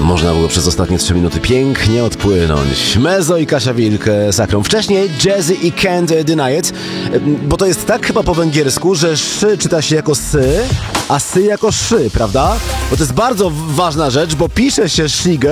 Można było przez ostatnie 3 minuty pięknie odpłynąć. Mezo i Kasia Wilk Sakrą. Wcześniej Jazzy i Can't Deny It, bo to jest tak chyba po węgiersku, że szy czyta się jako sy, a sy jako szy, prawda? Bo to jest bardzo ważna rzecz, bo pisze się szligę